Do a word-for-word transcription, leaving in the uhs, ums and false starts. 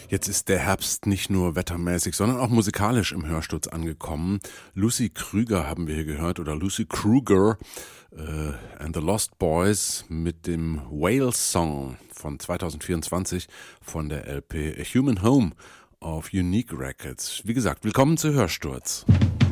Jetzt ist der Herbst nicht nur wettermäßig, sondern auch musikalisch im Hörsturz angekommen. Lucy Krüger haben wir hier gehört, oder Lucy Kruger äh, and the Lost Boys mit dem Whale Song von zwanzig vierundzwanzig von der L P A Human Home auf Unique Records. Wie gesagt, willkommen zu Hörsturz.